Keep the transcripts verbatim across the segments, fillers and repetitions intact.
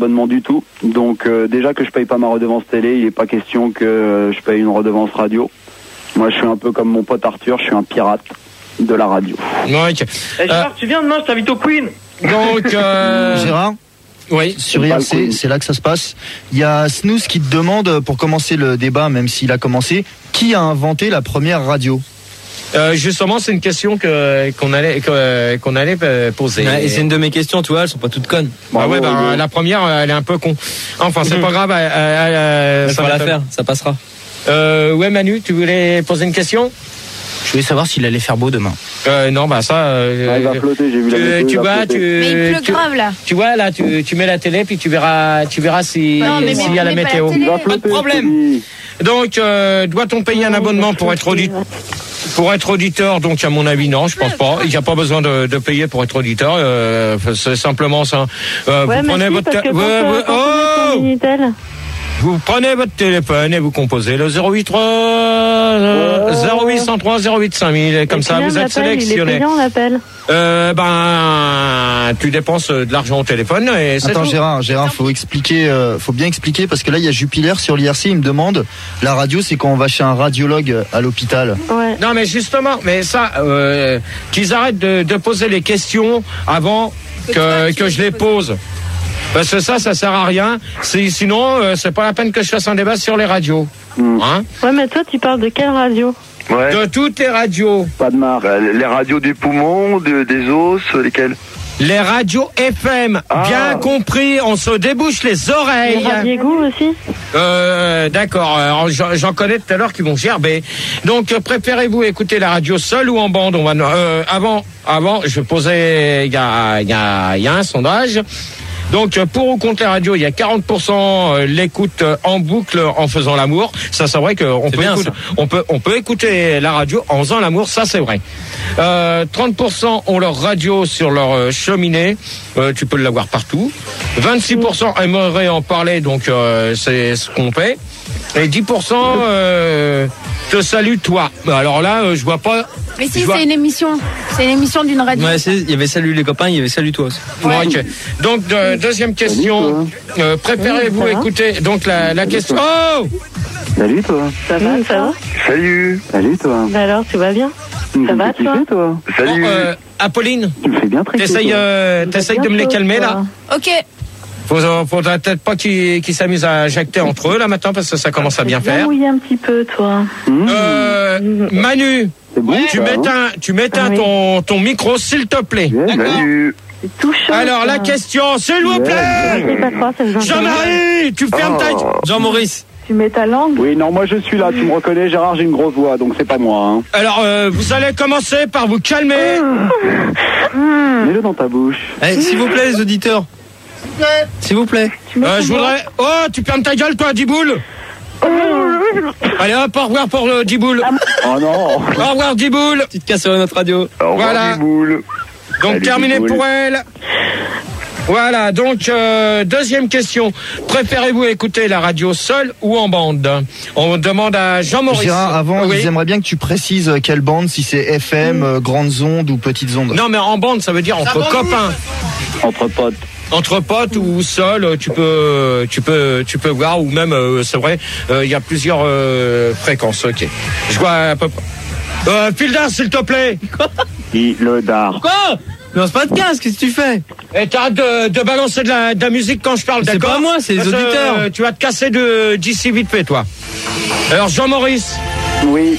abonnement du tout. Donc euh, déjà que je paye pas ma redevance télé, il n'est pas question que euh, je paye une redevance radio. Moi je suis un peu comme mon pote Arthur, je suis un pirate de la radio. Ouais. Eh, Gérard, euh... tu viens demain, je t'invite au Queen. Donc euh... Gérard. Oui, sur I R C, c'est là que ça se passe. Il y a Snooze qui te demande, pour commencer le débat, même s'il a commencé, qui a inventé la première radio ? Euh, justement, c'est une question que qu'on allait que, qu'on allait poser. Ouais, et c'est une de mes questions, tu vois, elles sont pas toutes connes. Bah ouais, bah, la première, elle est un peu con. Enfin, c'est mmh. pas grave. Elle, elle, elle, ça va la faire, ça passera. Euh, ouais, Manu, tu voulais poser une question ? Je voulais savoir s'il allait faire beau demain. Euh, non, bah ça. Euh, ah, il va flotter, j'ai vu tu, la météo, tu vois, tu. Mais il pleut tu, grave là. Tu vois là, tu, tu mets la télé puis tu verras, tu verras si non, mais s'il y a la météo. Il va flotter, pas de problème. Donc, euh, doit-on payer un abonnement pour être auditeur ? Pour être auditeur, donc à mon avis non, je pense pas. Il n'y a pas besoin de, de payer pour être auditeur. Euh, c'est simplement ça. Euh, ouais, vous prenez si, votre parce que vous, quand, vous, quand oh vous prenez votre téléphone et vous composez le zéro huit trois zéro huit cent trois zéro huit cinq mille. Comme ça, vous êtes sélectionné. Il est payant, l'appel. Euh, ben, tu dépenses de l'argent au téléphone et c'est Attends, tout. Gérard, Gérard, faut expliquer, euh, faut bien expliquer parce que là, il y a Jupiler sur l'I R C, il me demande, la radio, c'est quand on va chez un radiologue à l'hôpital. Ouais. Non, mais justement, mais ça, euh, qu'ils arrêtent de, de poser les questions avant que, que, que je les pose. Parce que ça, ça sert à rien. C'est, sinon, euh, c'est pas la peine que je fasse un débat sur les radios. Mmh. Hein? Ouais, mais toi, tu parles de quelle radio ? Ouais. De toutes les radios. Pas de marque. Bah, les radios des poumons, de, des os, lesquelles ? Les radios F M, ah. Bien compris, on se débouche les oreilles. Les radios aussi. Euh, d'accord, alors, j'en, j'en connais tout à l'heure qui vont gerber. Donc, préférez-vous écouter la radio seule ou en bande ? On va, euh, avant, avant, je posais, il y a, il y a, il y a un sondage. Donc, pour ou contre la radio, il y a quarante pour cent l'écoute en boucle en faisant l'amour. Ça, c'est vrai qu'on peut, bien, écouter, on peut, on peut écouter la radio en faisant l'amour. Ça, c'est vrai. Euh, trente pour cent ont leur radio sur leur cheminée. Euh, tu peux l'avoir partout. vingt-six pour cent aimeraient en parler, donc euh, c'est ce qu'on fait. Et dix pour cent euh, te salue toi. Alors là, euh, je vois pas. Mais si, vois... c'est une émission. C'est une émission d'une radio. Ouais, c'est, il y avait salut les copains, il y avait salut toi aussi. Ouais. Ouais, okay. Donc, de, deuxième question. Euh, préférez-vous oui, écouter donc la, la question. Oh! Salut toi. Ça va, ça va? Salut. Salut toi. Bah alors, tu vas bien? Tu ça va toi? toi Salut. Bon, euh, Apolline. Tu me fais bien très T'essayes, euh, t'essayes de me les calmer là? Ok. Faut, faudrait peut-être pas qu'ils, qu'ils s'amusent à jacter entre eux là maintenant parce que ça commence à bien faire. Oui, un petit peu toi. Mmh. Euh, Manu, bon, tu ça, m'éteins, hein tu m'éteins oui. ton, ton micro s'il te plaît. Yeah, Salut. C'est tout chaud. Alors la question, s'il vous plaît. Je sais pas quoi, ça se Jean-Marie, tu fermes ta... Oh. Jean-Maurice. Tu mets ta langue? Oui, non, moi je suis là, tu me reconnais, Gérard, j'ai une grosse voix, donc c'est pas moi. Hein. Alors, euh, vous allez commencer par vous calmer. Mmh. Mets-le dans ta bouche. Eh, s'il vous plaît, les auditeurs. S'il vous plaît. Euh, je voudrais... Oh, tu fermes ta gueule, toi, Diboule. Oh. Allez, hop, au revoir pour le Diboule. Oh non. Au revoir, Diboule. Petite casse sur notre radio. Au revoir, Voilà. Diboule. Donc, Salut, terminé Diboule. pour elle. Voilà, donc, euh, deuxième question. Préférez-vous écouter la radio seule ou en bande? On demande à Jean-Maurice. Gérard, avant, Oui. ils aimeraient bien que tu précises quelle bande, si c'est F M, mmh. euh, grandes ondes ou petites ondes. Non, mais en bande, ça veut dire entre copains. Entre potes. Entre potes ou seul, tu peux, tu peux, tu peux voir, ou même, euh, c'est vrai, il euh, y a plusieurs euh, fréquences. Ok. Je vois à peu près. Euh, Fildar, s'il te plaît. Il le dard. Quoi? Mais c'est pas de casque, qu'est-ce que tu fais? Et t'arrêtes de, de balancer de la, de la musique quand je parle, C'est d'accord? pas moi, c'est les Parce que, auditeurs. euh, tu vas te casser de, d'ici vite fait, toi. Alors, Jean-Maurice. Oui.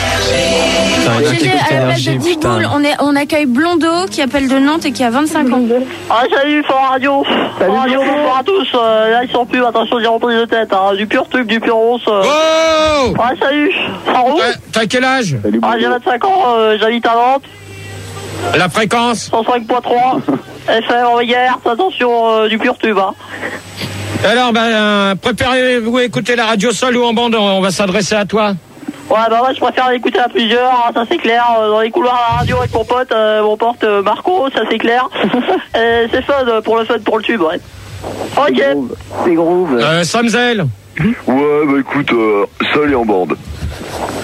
G G, à la place de Diboule, on, est, on accueille Blondeau qui appelle de Nantes et qui a vingt-cinq ans. Ah salut, Fort Radio. Fort Radio, bonsoir à tous. Euh, là, ils sont plus, attention, des reprises de tête. Hein. Du pur tube, du pur ronce. Euh. Oh! Ah salut. En route. T'as quel âge? Ah, j'ai vingt-cinq ans, euh, j'habite à Nantes. La fréquence? cent cinq virgule trois. F M en hier, attention, euh, du pur tube. Hein. Alors, ben, euh, préférez-vous écouter la radio seule ou en bande? On va s'adresser à toi. Ouais, bah moi je préfère l'écouter à plusieurs, hein, ça c'est clair. Dans les couloirs à la radio avec mon pote, euh, mon pote euh, Marco, ça c'est clair. Et c'est fun pour le fun, pour le tube, ouais. Ok. C'est groove. Euh, Samzel. Ouais, bah écoute, euh, seul et en bande.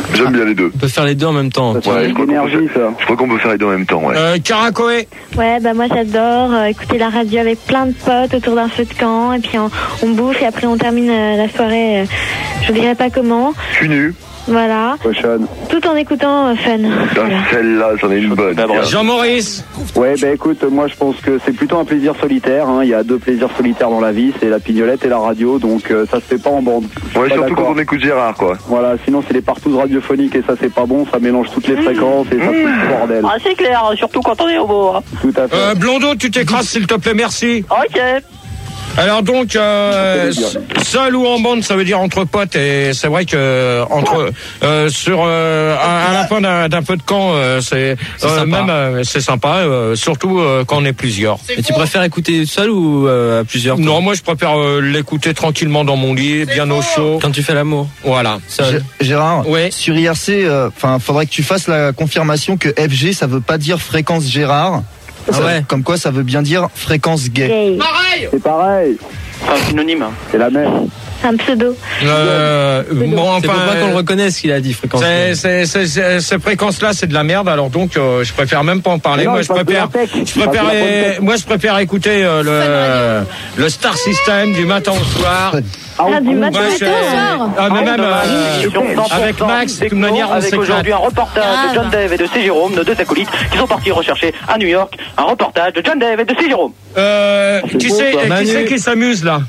J'aime bien les deux. On peut faire les deux en même temps. Ouais, je crois, qu'on peut faire, je crois qu'on peut faire les deux en même temps, ouais. Euh, Caracoé. Ouais, bah moi j'adore euh, écouter la radio avec plein de potes autour d'un feu de camp et puis on, on bouffe et après on termine euh, la soirée, euh, je vous dirais pas comment. Je suis nu. Voilà. Cochonne. Tout en écoutant euh, Fun. Voilà. Celle-là, j'en ai une bonne. Jean-Maurice. Ouais, bah écoute, moi je pense que c'est plutôt un plaisir solitaire. Hein. Il y a deux plaisirs solitaires dans la vie, c'est la pignolette et la radio, donc euh, ça se fait pas en bande. Ouais, surtout quand on écoute Gérard, quoi. Voilà, sinon c'est les partous radiophoniques et ça c'est pas bon, ça mélange toutes les fréquences et ça fout le bordel. Ah, c'est clair, surtout quand on est au beau. Hein. Tout à fait. Euh, Blondeau, tu t'écrases s'il te plaît, merci. Ok. Alors donc, euh, seul ou en bande, ça veut dire entre potes, et c'est vrai que entre euh, sur euh, à, à la fin d'un, d'un peu de camp, euh, c'est, euh, même euh, c'est sympa, euh, surtout euh, quand on est plusieurs. Et tu préfères écouter seul ou euh, à plusieurs? Toi? Non, moi je préfère euh, l'écouter tranquillement dans mon lit, bien au chaud. Quand tu fais l'amour. Voilà. G- Gérard, ouais. Sur I R C, enfin, euh, faudrait que tu fasses la confirmation que F G, ça veut pas dire fréquence Gérard. Ah Ça- ouais. Comme quoi, ça veut bien dire fréquence gay. Gay. Pareil. C'est pareil, C'est un synonyme. c'est la même. C'est un pseudo. Euh, bon, C'est pour enfin, pas qu'on le reconnaisse qu'il a dit fréquence. c'est, c'est, c'est, c'est- ces fréquences-là, c'est de la merde. Alors donc, euh, je préfère même pas en parler. Mais non, moi, il je passe de préfère, la tech. je Il préfère, passe de la bonne tech. moi, je préfère écouter euh, le, le Star System du matin au soir. Ah, du matin Moi, au je- soir. ah, mais Ah, même une euh, émission cent pour cent avec Max, de toute techno, manière, on avec s'éclate. aujourd'hui un reportage Ah, de John Dave et de C. Jérôme, nos deux acolytes, qui sont partis rechercher à New York un reportage de John Dave et de C. Jérôme. Euh, qui beau, c'est, ça. qui Manu. c'est qui s'amuse là?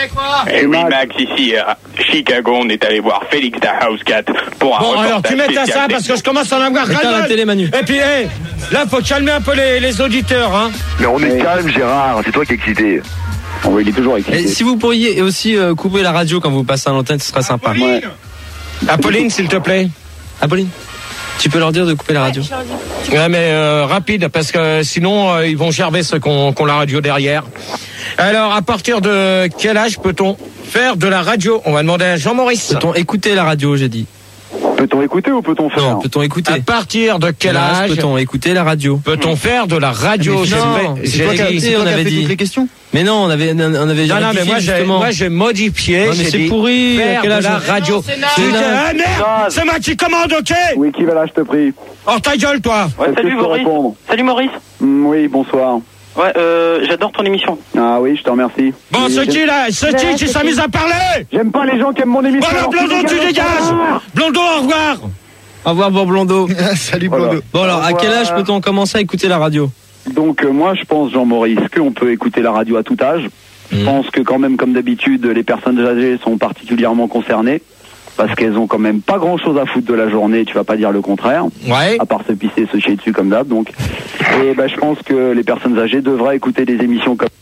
Eh oui, Max, ici à Chicago, on est allé voir Félix da House Cat pour un Bon, reportage alors tu m'éteins spécial ça parce que je commence à en avoir Éteins la ras-le-bol. télé, Manu. Et puis, hey, là, faut calmer un peu les, les auditeurs, hein. Mais on est Ouais. calme, Gérard, c'est toi qui es excité. Oh, ouais, il est toujours Et excité. si vous pourriez aussi euh, couper la radio quand vous passez à l'antenne, ce serait sympa. Ouais. Apolline, s'il te plaît. Apolline, tu peux leur dire de couper la radio. Ouais, mais euh, rapide, parce que sinon, euh, ils vont gerber ceux qui ont, qui ont la radio derrière. Alors, à partir de quel âge peut-on faire de la radio? On va demander à Jean-Maurice. Peut-on écouter la radio, j'ai dit. Peut-on écouter ou peut-on faire? Non, peut-on écouter? À partir de quel âge peut-on écouter la radio? peut-on faire de la radio? Mais J'ai non, fait- c'est j'ai toi qui as- dit- c'est C'est on toi qui avait as fait dit. toutes les questions. Mais non, on avait, on avait Non, non, mais rectifié, moi j'ai, justement. moi j'ai modifié. Ouais, mais j'ai c'est dit pourri, faire à quel de âge la on- radio. C'est Tu naze. dis, ah merde, Naze. c'est moi qui commande, ok? Oui, qui va là, je te prie? Oh ta gueule, toi. Ouais, Est-ce que salut je peux Maurice. répondre? Salut Maurice. Mm, Oui, bonsoir. Ouais, euh, j'adore ton émission. Ah oui, je te remercie. Bon, Oui, ce j'aime- qui là, ce qui qui c'est s'amuse à parler. J'aime pas les gens qui aiment mon émission. Bon alors, Blondeau, tu dégages. Blondeau, au revoir. Au revoir, bon Blondeau. Salut, Voilà. Blondeau. Bon alors, à quel âge peut-on commencer à écouter la radio? Donc euh, moi je pense, Jean-Maurice, qu'on peut écouter la radio à tout âge. Je Mhm. pense que quand même, comme d'habitude, les personnes âgées sont particulièrement concernées parce qu'elles ont quand même pas grand-chose à foutre de la journée, tu vas pas dire le contraire, Ouais. à part se pisser, se chier dessus comme d'hab. Donc, et ben je pense que les personnes âgées devraient écouter des émissions comme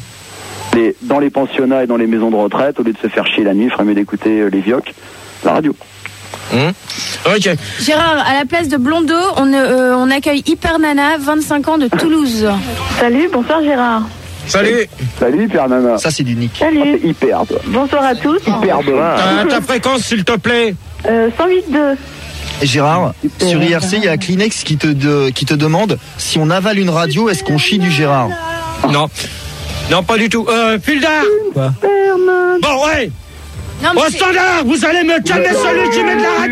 les, dans les pensionnats et dans les maisons de retraite, au lieu de se faire chier la nuit, il ferait mieux d'écouter euh, les vioques, la radio. Hum. Ok. Gérard, à la place de Blondeau, on, euh, on accueille Hyper Nana, vingt-cinq ans de Toulouse. Salut, bonsoir Gérard. Salut. Salut Pierre Nana. Ça, c'est du nick. Salut. C'est hyper, toi. Bonsoir à tous. Hyper bon. Euh, ta fréquence, s'il te plaît. Euh, cent huit deux. Et Gérard, sur I R C, il y a Kleenex qui te, de- qui te demande si on avale une radio, est-ce qu'on chie du Gérard? Non. Non, pas du tout. Euh, Pildar. Quoi? Bon, ouais. Non, mais Au c'est- standard, vous allez me calmer celui qui met de la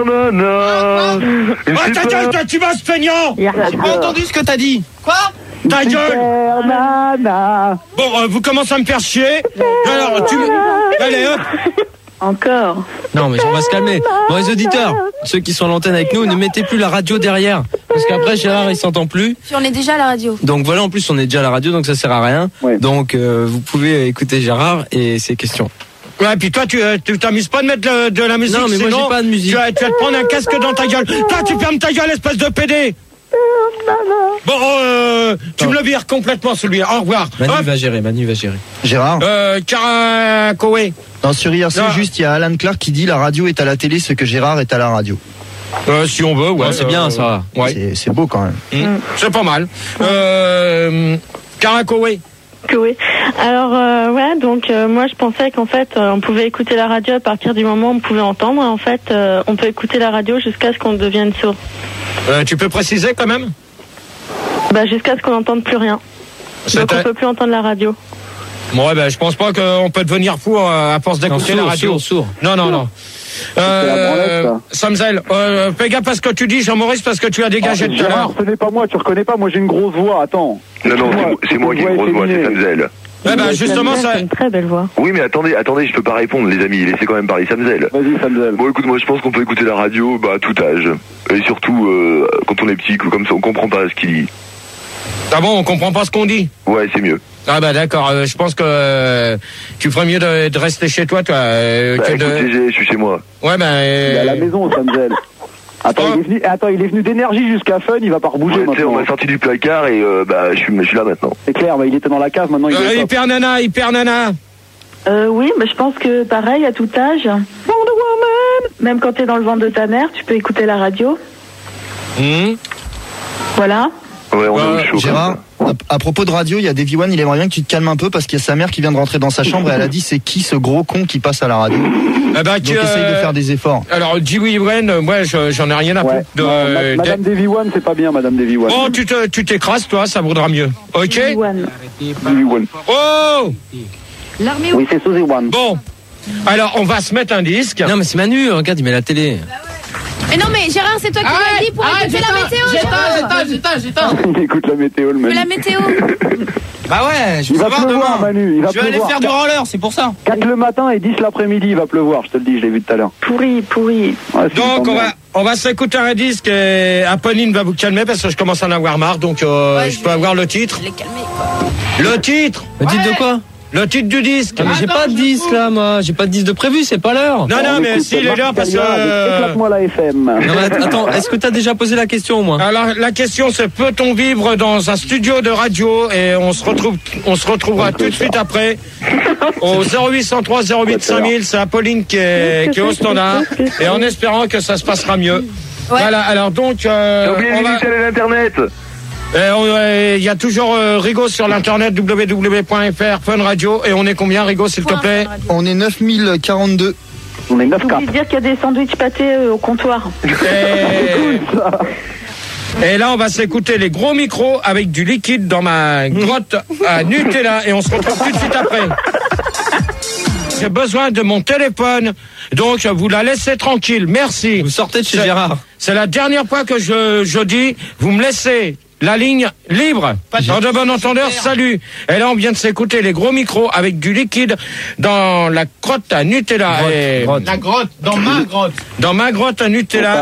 radio. Oh, ta gueule, toi, tu vas se feignant. J'ai pas entendu ce que t'as dit. Ta gueule. Hyper Nana. Bon, euh, vous commencez à me faire chier. Alors, tu me... Allez, hop. Encore. Non, mais on va se calmer. Bon, les auditeurs, ceux qui sont à l'antenne avec nous, ne mettez plus la radio derrière. Parce qu'après, Gérard, il s'entend plus. Puis on est déjà à la radio. Donc voilà, en plus, on est déjà à la radio, donc ça sert à rien. Ouais. Donc, euh, vous pouvez écouter Gérard et ses questions. Ouais, puis toi, tu euh, tu t'amuses pas de mettre de, de la musique. Non, mais moi, sinon, j'ai pas de musique. Tu vas, tu vas te prendre un casque dans ta gueule. Toi, tu fermes ta gueule, espèce de pédé. Bon, euh, tu me le vires complètement, celui-là. Au revoir. Manu Hop. va gérer, Manu va gérer. Gérard? Euh, Caracoé. Non, sur I R C, Non. juste, il y a Alan Clark qui dit la radio est à la télé ce que Gérard est à la radio. Euh, si on veut, ouais. Non, c'est bien, ça. Ouais. C'est- C'est beau quand même. Mmh. C'est pas mal. Euh, Caracoé. Que oui. Alors euh, ouais, donc euh, moi je pensais qu'en fait euh, on pouvait écouter la radio à partir du moment où on pouvait entendre. En fait, euh, on peut écouter la radio jusqu'à ce qu'on devienne sourd. Euh, tu peux préciser quand même? Bah jusqu'à ce qu'on n'entende plus rien. Donc C'était- on peut plus entendre la radio. Bon, ouais, ben, je pense pas qu'on peut devenir fou à force d'écouter la radio. Sourd, sourd. Non, non, non. Euh, Samzel, euh, fais gaffe à ce que tu dis, Jean-Maurice, parce que tu as dégagé ah, tout à l'heure. Ce n'est pas moi, tu reconnais pas, moi j'ai une grosse voix, attends. Non, non, c'est moi, c'est moi qui ai une grosse voix, c'est Samzel. Ouais, bah, justement, ça. C'est une très belle voix. Oui, mais attendez, attendez, je peux pas répondre, les amis. Laissez quand même parler Samzel. Vas-y, Samzel. Bon, écoute, moi, je pense qu'on peut écouter la radio, bah, à tout âge. Et surtout, euh, quand on est petit, comme ça, on comprend pas ce qu'il dit. Ah bon, on comprend pas ce qu'on dit? Ouais, c'est mieux. Ah bah d'accord, euh, je pense que euh, tu ferais mieux de, de rester chez toi, toi. Euh, bah, que écoutez, de... je suis chez moi. Ouais, bah... Euh... Il est à la maison, Samzel. Attends, oh. il est venu, attends, il est venu d'énergie jusqu'à Fun, il va pas rebouger ouais, maintenant. On m'a sorti du placard et euh, bah, je suis, je suis là maintenant. C'est clair, bah, il était dans la cave, maintenant il euh, est Hyper Nana, Hyper Nana. Euh, oui, mais je pense que pareil, à tout âge. Wonder Woman. Même quand t'es dans le ventre de ta mère, tu peux écouter la radio. Mmh. Voilà. Ouais, on euh, est au chaud. Gérard, à, à propos de radio, il y a Davy One, il aimerait bien que tu te calmes un peu parce qu'il y a sa mère qui vient de rentrer dans sa chambre et elle a dit c'est qui ce gros con qui passe à la radio. Eh ben, Donc euh, essaye de faire des efforts. Alors Davy One, moi je, j'en ai rien à foutre. ouais. De, non, euh, ma, Madame Davy One, c'est pas bien, Madame Davy One. Oh, tu, te, tu t'écrases toi, ça vaudra mieux. Ok. Davy One. Davy One. Oh. L'armée. Oui, c'est Suzy One. Bon. Alors on va se mettre un disque. Non mais c'est Manu, regarde, il met la télé. Mais non, mais Gérard, c'est toi qui m'as dit pour écouter la météo. J'éteins, j'éteins, j'éteins. Il écoute la météo, le Manu. La météo. Bah ouais, je il vais va savoir pleuvoir, demain. Manu, il va je vais pleuvoir. aller faire du roller, c'est pour ça. quatre le matin et dix l'après-midi, il va pleuvoir, je te le dis, je l'ai vu tout à l'heure. Pourri, pourri. Ouais, Donc on va, on va s'écouter un disque et Apolline va vous calmer parce que je commence à en avoir marre, donc euh, ouais, je peux avoir le titre. Je l'ai calmé, quoi. Le titre. Le titre de quoi? Le titre du disque. Ah, mais j'ai pas de disque là, moi. J'ai pas de disque de prévu, c'est pas l'heure. Non, non, mais s'il est là parce que. Éclate-moi la F M. Non, mais attends, est-ce que t'as déjà posé la question au moins? Alors la question c'est peut-on vivre dans un studio de radio et on se retrouve, on se retrouvera tout de suite après au zéro huit cent trois zéro huit cinq mille. C'est Apolline qui est, qui est au standard et en espérant que ça se passera mieux. Ouais. Voilà. Alors donc. Euh, J'ai oublié on va... à l'internet. Il euh, y a toujours euh, Rigo sur l'internet w w w point f r Fun Radio et on est combien Rigo s'il te plaît? On est neuf mille quarante-deux. On est neuf K. Oublie de dire qu'il y a des sandwichs pâtés euh, au comptoir. Et... et là on va s'écouter les gros micros avec du liquide dans ma grotte à Nutella et on se retrouve tout de suite après. J'ai besoin de mon téléphone, donc vous la laissez tranquille, merci. Vous sortez de chez c'est, Gérard. C'est la dernière fois que je, je dis, vous me laissez la ligne libre. Dans de bon entendeur, salut. Et là, on vient de s'écouter les gros micros avec du liquide dans la grotte à Nutella. Grotte, et... grotte. La grotte, dans ma grotte. Dans ma grotte à Nutella.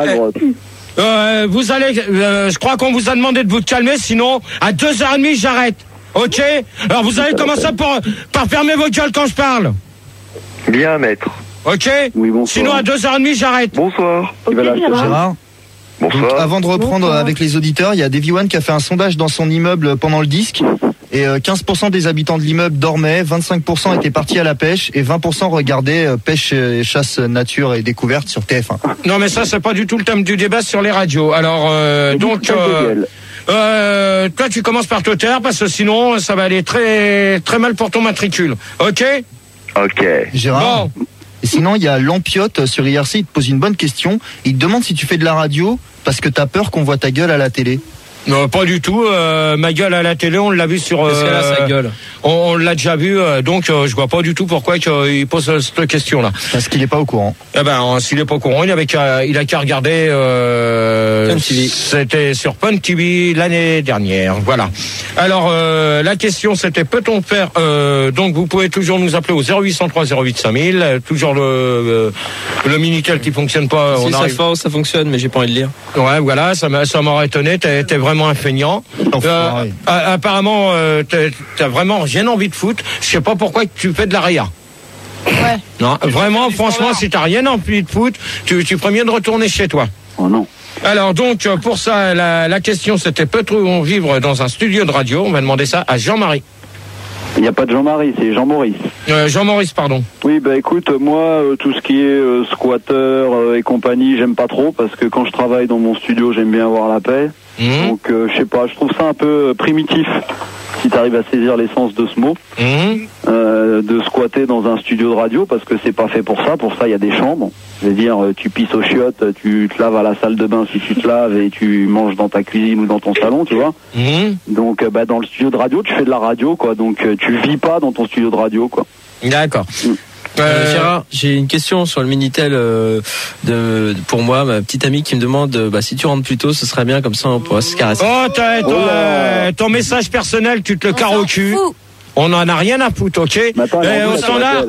Euh, vous allez, euh, je crois qu'on vous a demandé de vous calmer, sinon à deux heures trente j'arrête. Ok? Alors vous allez commencer par, par fermer vos gueules quand je parle. Bien, maître. Ok? Oui, bonsoir. Sinon à deux heures trente j'arrête. Bonsoir. Ok, Gérard. Bonsoir. Donc, avant de reprendre Bonsoir. avec les auditeurs, il y a Davy One qui a fait un sondage dans son immeuble pendant le disque. Et quinze pour cent des habitants de l'immeuble dormaient, vingt-cinq pour cent étaient partis à la pêche et vingt pour cent regardaient pêche et chasse nature et découverte sur T F un. Non mais ça c'est pas du tout le thème du débat sur les radios. Alors euh, donc euh, euh, toi tu commences par te taire parce que sinon ça va aller très très mal pour ton matricule. Ok? Ok. Gérard. Bon. Et sinon, il y a Lampiote sur I R C, il te pose une bonne question. Il te demande si tu fais de la radio parce que t'as peur qu'on voit ta gueule à la télé. Non, pas du tout. Euh, ma gueule à la télé, on l'a vu sur. Qu'est-ce qu'elle a, sa gueule? On, on l'a déjà vu, euh, donc euh, je vois pas du tout pourquoi il pose euh, cette question-là. Parce qu'il est pas au courant. Eh ben, s'il est pas au courant, il avait qu'à, il a qu'à regarder. Euh, Fun T V. C'était sur Fun T V l'année dernière. Voilà. Alors euh, la question, c'était peut-on faire euh, donc vous pouvez toujours nous appeler au zéro huit cent trois zéro huit cinq mille. euh, Toujours le euh, le minitel qui fonctionne pas. Si on ça, arrive... fa- ça fonctionne, mais j'ai pas envie de lire. Ouais, voilà, ça m'a, ça m'aurait étonné. T'es, t'es vraiment un feignant. Euh, euh, apparemment, euh, t'es- t'as vraiment rien envie de foot. Je sais pas pourquoi tu fais de la réa. Ouais. Non, vraiment, franchement, si t'as rien envie de foot, tu, tu ferais mieux de retourner chez toi. Oh non. Alors donc, pour ça, la, la question c'était peut-on vivre dans un studio de radio? On va demander ça à Jean-Marie. Il n'y a pas de Jean-Marie, c'est Jean-Maurice. Euh, Jean-Maurice, pardon. Oui, bah écoute, moi, euh, tout ce qui est euh, squatter euh, et compagnie, j'aime pas trop parce que quand je travaille dans mon studio, j'aime bien avoir la paix. Mmh. Donc, euh, je sais pas, je trouve ça un peu euh, primitif. si tu arrives à saisir l'essence de ce mot, Mmh. euh, de squatter dans un studio de radio, parce que c'est pas fait pour ça. Pour ça, il y a des chambres. Je veux dire, euh, tu pisses aux chiottes, tu te laves à la salle de bain si tu te laves et tu manges dans ta cuisine ou dans ton salon, tu vois. Mmh. Donc, euh, bah, dans le studio de radio, tu fais de la radio, quoi. Donc, euh, tu vis pas dans ton studio de radio, quoi. D'accord. Mmh. Euh, Gérard, j'ai une question sur le Minitel euh, de, pour moi, ma petite amie qui me demande euh, bah, si tu rentres plus tôt, ce serait bien, comme ça on pourra se caresser. Oh, t'as, ton, euh, ton message personnel, tu te le carres au cul. On en a rien à foutre, ok? Mais attends, Euh, elle est en au boule, standard,